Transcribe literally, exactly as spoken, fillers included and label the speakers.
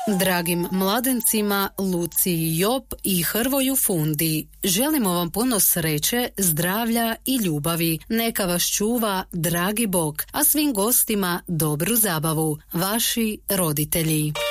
Speaker 1: Dragim mladencima Luciji Jop i Hrvoju Fundi, želimo vam puno sreće, zdravlja i ljubavi. Neka vas čuva dragi Bog, a svim gostima dobru zabavu. Vaši roditelji.